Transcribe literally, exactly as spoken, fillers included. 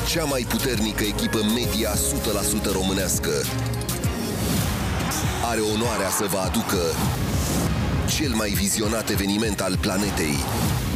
cea mai puternică echipă media o sută la sută românească are onoarea să vă aducă cel mai vizionat eveniment al planetei.